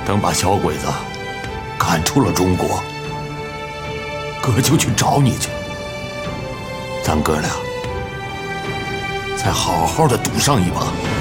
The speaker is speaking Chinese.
等把小鬼子赶出了中国，哥就去找你去，咱哥俩再好好的赌上一把。